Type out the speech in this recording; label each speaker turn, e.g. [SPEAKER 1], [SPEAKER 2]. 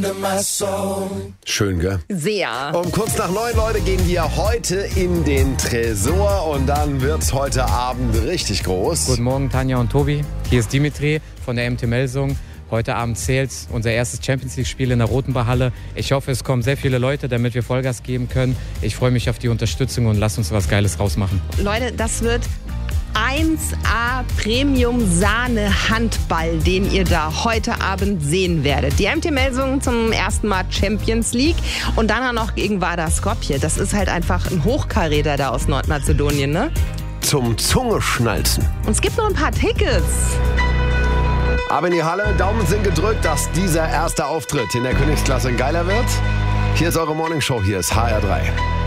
[SPEAKER 1] Schön, gell?
[SPEAKER 2] Sehr.
[SPEAKER 1] Um kurz nach 9, Leute, gehen wir heute in den Tresor und dann wird's heute Abend richtig groß.
[SPEAKER 3] Guten Morgen, Tanja und Tobi. Hier ist Dimitri von der MT Melsung. Heute Abend zählt unser erstes Champions-League-Spiel in der Rotenbachhalle. Ich hoffe, es kommen sehr viele Leute, damit wir Vollgas geben können. Ich freue mich auf die Unterstützung und lasst uns was Geiles rausmachen.
[SPEAKER 2] Leute, das wird 1A Premium Sahne Handball, den ihr da heute Abend sehen werdet. Die MT Melsungen zum ersten Mal Champions League und dann auch noch gegen Vardar Skopje. Das ist halt einfach ein Hochkaräter da aus Nordmazedonien, ne?
[SPEAKER 1] Zum Zungeschnalzen.
[SPEAKER 2] Und es gibt noch ein paar Tickets.
[SPEAKER 1] Aber in die Halle, Daumen sind gedrückt, dass dieser erste Auftritt in der Königsklasse geiler wird. Hier ist eure Morningshow, hier ist HR3.